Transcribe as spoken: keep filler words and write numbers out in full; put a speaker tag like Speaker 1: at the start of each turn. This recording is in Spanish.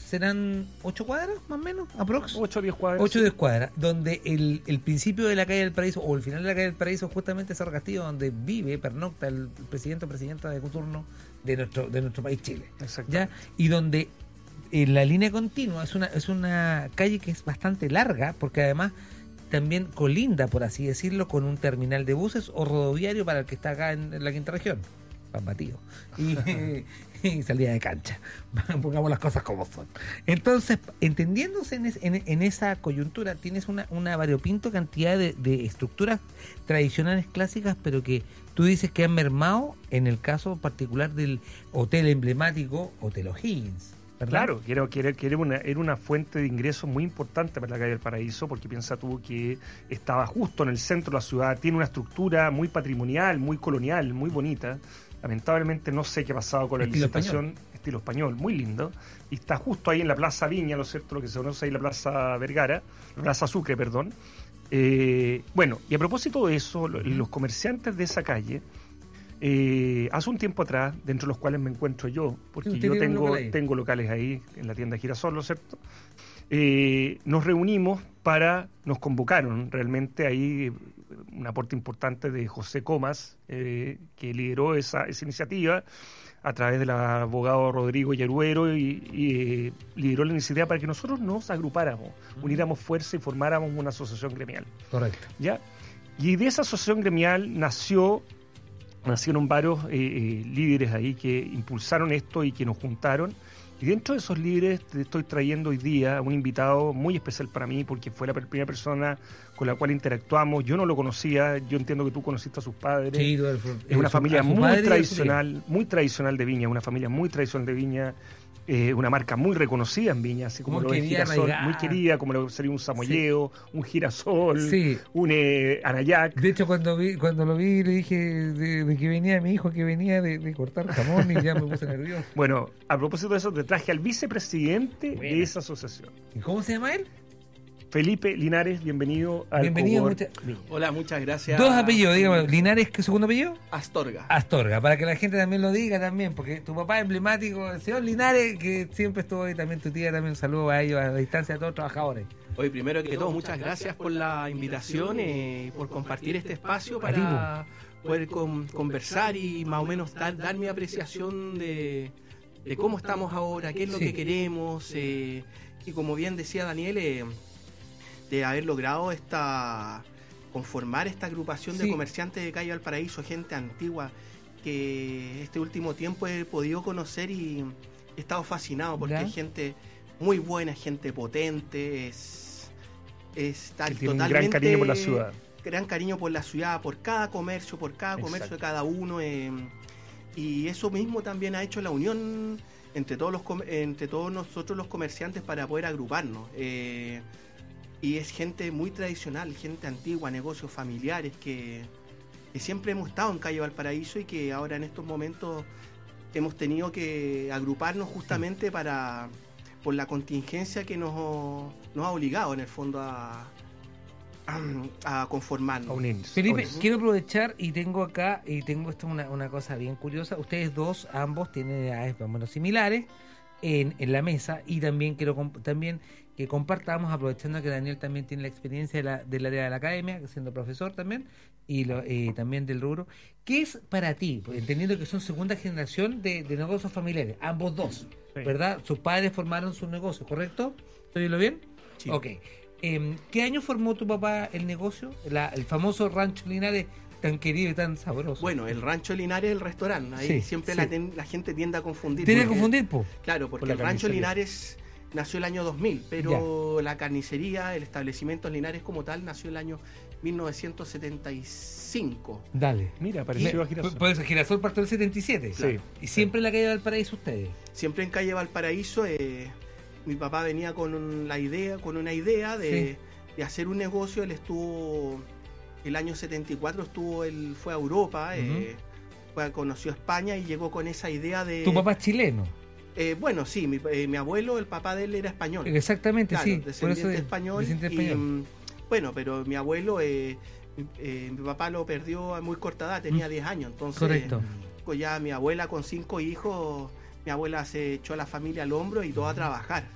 Speaker 1: serán ocho cuadras, más o menos, aprox.
Speaker 2: ocho o diez cuadras.
Speaker 1: ocho o diez cuadras, donde el, el principio de la calle del Paraíso, o el final de la calle del Paraíso, justamente es Cerro Castillo, donde vive, pernocta el presidente o presidenta de turno de nuestro, de nuestro país, Chile. ¿Ya? Y donde en la línea continua es una, es una calle que es bastante larga, porque además también colinda, por así decirlo, con un terminal de buses o rodoviario para el que está acá en, en la quinta región. Pan batido. Y, y salida de cancha. Pongamos las cosas como son. Entonces, entendiéndose en, es, en, en esa coyuntura, tienes una, una variopinto cantidad de, de estructuras tradicionales clásicas, pero que tú dices que han mermado en el caso particular del hotel emblemático Hotel O'Higgins. ¿verdad?
Speaker 2: Claro, que, era, que, era, que era, una, era una fuente de ingresos muy importante para la calle del Paraíso, porque piensa tú que estaba justo en el centro de la ciudad, tiene una estructura muy patrimonial, muy colonial, muy bonita. Lamentablemente no sé qué ha pasado con la
Speaker 1: Estilo
Speaker 2: licitación,
Speaker 1: español.
Speaker 2: estilo español, muy lindo, y está justo ahí en la Plaza Viña, ¿no es cierto?, lo que se conoce ahí la Plaza Vergara, la Plaza Sucre, perdón. Eh, bueno, y a propósito de eso, los comerciantes de esa calle, eh, hace un tiempo atrás, dentro de los cuales me encuentro yo, porque
Speaker 1: sí,
Speaker 2: yo tengo,
Speaker 1: local
Speaker 2: tengo locales ahí en la tienda Girasol, ¿no es cierto?, eh, nos reunimos para, nos convocaron realmente ahí un aporte importante de José Comas, eh, que lideró esa, esa iniciativa a través del abogado Rodrigo Yeruero y, y eh, lideró la iniciativa para que nosotros nos agrupáramos, uh-huh. uniéramos fuerza y formáramos una asociación gremial.
Speaker 1: Correcto.
Speaker 2: ¿Ya? Y de esa asociación gremial nació, nacieron varios eh, eh, líderes ahí que impulsaron esto y que nos juntaron. Y dentro de esos líderes te estoy trayendo hoy día a un invitado muy especial para mí, porque fue la primera persona con la cual interactuamos. Yo no lo conocía, yo entiendo que tú conociste a sus padres.
Speaker 1: Sí, el,
Speaker 2: es una
Speaker 1: su,
Speaker 2: familia muy tradicional, muy tradicional de Viña, una familia muy tradicional de Viña, eh, una marca muy reconocida en Viña, así como
Speaker 1: muy
Speaker 2: lo es Girasol,
Speaker 1: arraigar.
Speaker 2: muy querida, como lo sería un Samoyeo, sí. un Girasol,
Speaker 1: sí.
Speaker 2: un eh, Anayac.
Speaker 1: De hecho, cuando vi, cuando lo vi, le dije de, de que venía mi hijo, que venía de, de cortar jamón, y ya me puse nervioso.
Speaker 2: Bueno, a propósito de eso, te traje al vicepresidente
Speaker 1: bueno.
Speaker 2: de esa asociación.
Speaker 1: ¿Y cómo se llama él?
Speaker 2: Felipe Linares, bienvenido al
Speaker 1: Bienvenido, mucha...
Speaker 3: Hola, muchas gracias.
Speaker 1: Dos apellidos, dígame, Linares, ¿qué segundo apellido?
Speaker 3: Astorga.
Speaker 1: Astorga, para que la gente también lo diga también, porque tu papá es emblemático, el señor Linares, que siempre estuvo ahí, también tu tía, también un saludo a ellos, a la distancia, a todos los trabajadores.
Speaker 3: Hoy, primero que todo, muchas gracias por la invitación, eh, por compartir este espacio para poder con, conversar y más o menos dar, dar mi apreciación de, de cómo estamos ahora, qué es lo sí. que queremos, eh, y como bien decía Daniel, eh, de haber logrado esta conformar esta agrupación sí. de comerciantes de Calle Valparaíso, gente antigua que este último tiempo he podido conocer y he estado fascinado porque hay gente muy buena, gente potente, es, es tal,
Speaker 2: tiene
Speaker 3: totalmente
Speaker 2: un gran cariño por la ciudad,
Speaker 3: gran cariño por la ciudad, por cada comercio, por cada
Speaker 2: Exacto.
Speaker 3: comercio de cada uno, eh, y eso mismo también ha hecho la unión entre todos los entre todos nosotros los comerciantes para poder agruparnos. Eh, Y es gente muy tradicional, gente antigua, negocios familiares que, que siempre hemos estado en Calle Valparaíso y que ahora en estos momentos hemos tenido que agruparnos justamente para por la contingencia que nos, nos ha obligado en el fondo a, a, a conformarnos.
Speaker 2: A unirnos.
Speaker 1: Felipe,
Speaker 2: Oye.
Speaker 1: quiero aprovechar y tengo acá, y tengo esto una, una cosa bien curiosa. Ustedes dos, ambos, tienen edades más o menos similares en, en la mesa, y también quiero comp- también que compartamos, aprovechando que Daniel también tiene la experiencia de la, del área de la academia, siendo profesor también, y lo, eh, también del rubro. ¿Qué es para ti, entendiendo que son segunda generación de, de negocios familiares, ambos dos, sí. ¿verdad? Sus padres formaron sus negocios, ¿correcto? ¿Estoy lo bien?
Speaker 3: Sí.
Speaker 1: Ok. Eh, ¿Qué año formó tu papá el negocio? La, el famoso Rancho Linares, tan querido y tan sabroso.
Speaker 3: Bueno, el Rancho Linares es el restaurante. Ahí sí, siempre sí. La, ten, la gente tiende a confundir.
Speaker 1: ¿Tiene que confundir, po?
Speaker 3: Claro, porque
Speaker 2: Por
Speaker 3: el Rancho Linares nació el año dos mil, pero ya. La carnicería, el establecimiento Linares como tal, nació el año mil novecientos setenta y cinco.
Speaker 1: Dale.
Speaker 2: Mira, pareció a Girasol.
Speaker 1: Pues Girasol partió del setenta y siete.
Speaker 2: Sí.
Speaker 1: Y siempre sí. en la calle Valparaíso ustedes.
Speaker 3: Siempre en calle Valparaíso. Eh, mi papá venía con un, la idea, con una idea de, sí. de hacer un negocio. Él estuvo, el año setenta y cuatro estuvo, él fue a Europa, uh-huh. eh, fue, conoció España y llegó con esa idea de...
Speaker 1: ¿Tu papá es chileno?
Speaker 3: Eh, bueno, sí, mi, eh, mi abuelo, el papá de él era español.
Speaker 1: Exactamente,
Speaker 3: claro,
Speaker 1: sí.
Speaker 3: Descendiente
Speaker 1: por eso
Speaker 3: español.
Speaker 1: Descendiente
Speaker 3: y,
Speaker 1: español.
Speaker 3: Bueno, pero mi abuelo, eh, eh, mi papá lo perdió a muy corta edad, tenía diez años. Entonces,
Speaker 1: correcto.
Speaker 3: Pues ya mi abuela con cinco hijos, mi abuela se echó a la familia al hombro y todo a trabajar.